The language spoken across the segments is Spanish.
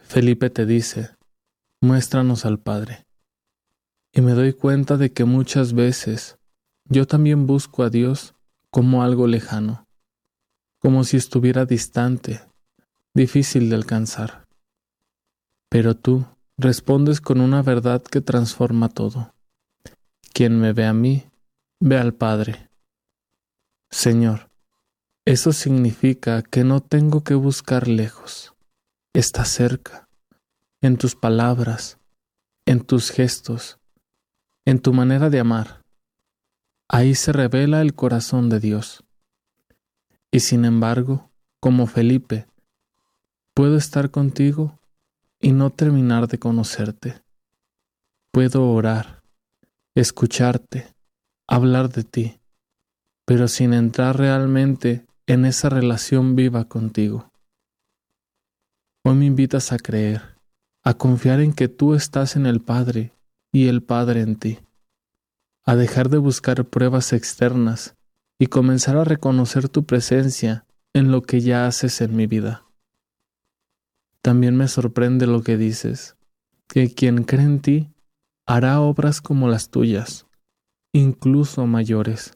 Felipe te dice, muéstranos al Padre. Y me doy cuenta de que muchas veces yo también busco a Dios como algo lejano, como si estuviera distante, difícil de alcanzar. Pero tú respondes con una verdad que transforma todo. Quien me ve a mí, ve al Padre. Señor, eso significa que no tengo que buscar lejos. Está cerca, en tus palabras, en tus gestos, en tu manera de amar. Ahí se revela el corazón de Dios. Y sin embargo, como Felipe, puedo estar contigo y no terminar de conocerte. Puedo orar, escucharte, hablar de ti, pero sin entrar realmente en esa relación viva contigo. Hoy me invitas a creer, a confiar en que tú estás en el Padre y el Padre en ti, a dejar de buscar pruebas externas y comenzar a reconocer tu presencia en lo que ya haces en mi vida. También me sorprende lo que dices, que quien cree en ti hará obras como las tuyas, incluso mayores.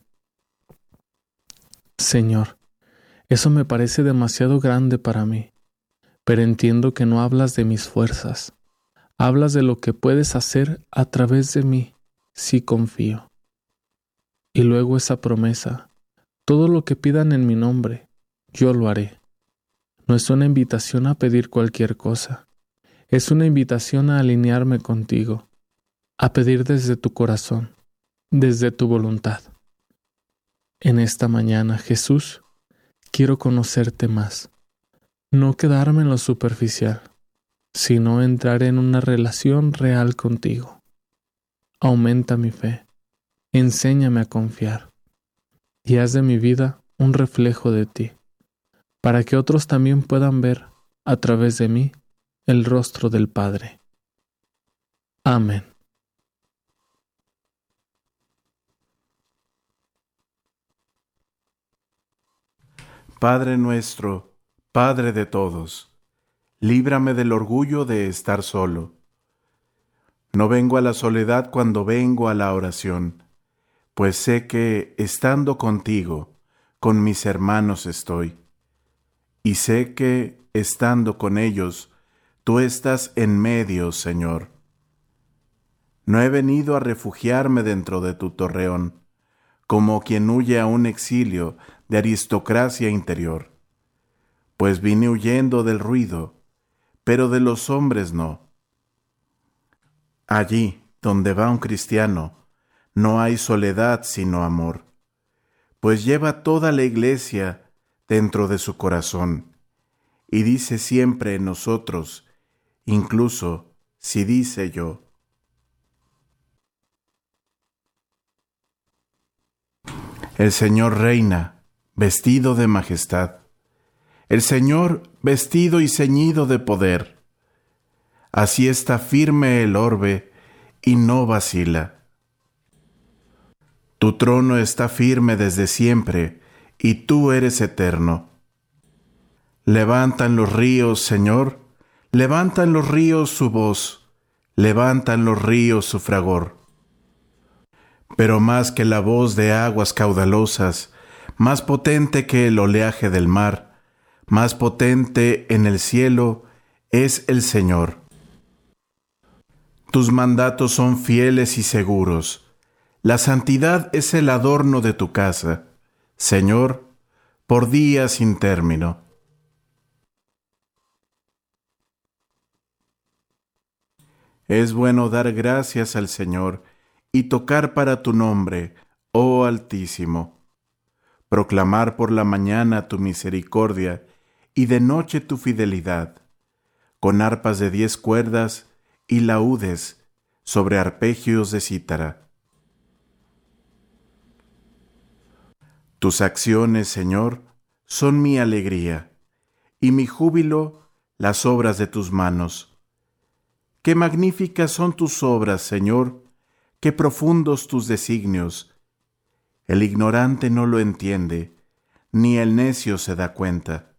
Señor, eso me parece demasiado grande para mí, pero entiendo que no hablas de mis fuerzas, hablas de lo que puedes hacer a través de mí, si confío. Y luego esa promesa, todo lo que pidan en mi nombre, yo lo haré. No es una invitación a pedir cualquier cosa, es una invitación a alinearme contigo, a pedir desde tu corazón, desde tu voluntad. En esta mañana, Jesús, quiero conocerte más, no quedarme en lo superficial, sino entrar en una relación real contigo. Aumenta mi fe, enséñame a confiar, y haz de mi vida un reflejo de ti, para que otros también puedan ver, a través de mí, el rostro del Padre. Amén. Padre nuestro, Padre de todos, líbrame del orgullo de estar solo. No vengo a la soledad cuando vengo a la oración, pues sé que, estando contigo, con mis hermanos estoy. Y sé que, estando con ellos, tú estás en medio, Señor. No he venido a refugiarme dentro de tu torreón, como quien huye a un exilio de aristocracia interior, pues vine huyendo del ruido, pero de los hombres no. Allí, donde va un cristiano, no hay soledad sino amor, pues lleva toda la iglesia dentro de su corazón, y dice siempre en nosotros, incluso si dice yo. El Señor reina, vestido de majestad. El Señor vestido y ceñido de poder. Así está firme el orbe y no vacila. Tu trono está firme desde siempre y tú eres eterno. Levantan los ríos, Señor, levantan los ríos su voz, levantan los ríos su fragor. Pero más que la voz de aguas caudalosas, más potente que el oleaje del mar, más potente en el cielo es el Señor. Tus mandatos son fieles y seguros. La santidad es el adorno de tu casa, Señor, por días sin término. Es bueno dar gracias al Señor y tocar para tu nombre, oh Altísimo. Proclamar por la mañana tu misericordia y de noche tu fidelidad, con arpas de 10 cuerdas y laúdes sobre arpegios de cítara. Tus acciones, Señor, son mi alegría, y mi júbilo las obras de tus manos. Qué magníficas son tus obras, Señor, qué profundos tus designios. El ignorante no lo entiende, ni el necio se da cuenta.